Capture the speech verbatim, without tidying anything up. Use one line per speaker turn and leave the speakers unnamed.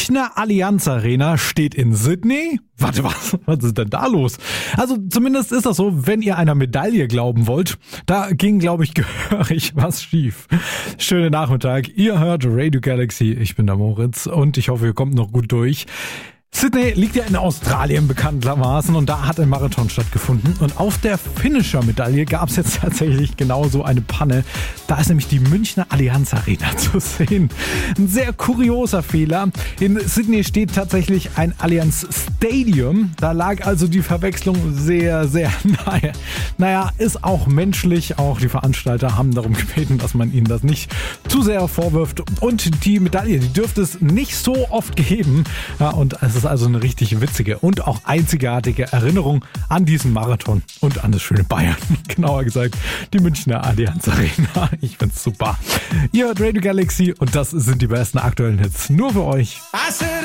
Münchner Allianz Arena steht in Sydney. Warte, was? Was ist denn da los? Also zumindest ist das so, wenn ihr einer Medaille glauben wollt. Da ging, glaube ich, gehörig was schief. Schönen Nachmittag. Ihr hört Radio Galaxy. Ich bin der Moritz und ich hoffe, ihr kommt noch gut durch. Sydney liegt ja in Australien bekanntermaßen und da hat ein Marathon stattgefunden und auf der Finisher-Medaille gab es jetzt tatsächlich genauso eine Panne. Da ist nämlich die Münchner Allianz Arena zu sehen. Ein sehr kurioser Fehler. In Sydney steht tatsächlich ein Allianz Stadium. Da lag also die Verwechslung sehr, sehr nahe. Naja, ist auch menschlich. Auch die Veranstalter haben darum gebeten, dass man ihnen das nicht zu sehr vorwirft. Und die Medaille, die dürfte es nicht so oft geben. Ja, und es ist also eine richtig witzige und auch einzigartige Erinnerung an diesen Marathon und an das schöne Bayern. Genauer gesagt, die Münchner Allianz Arena. Ich find's super. Ihr hört Radio Galaxy und das sind die besten aktuellen Hits nur für euch.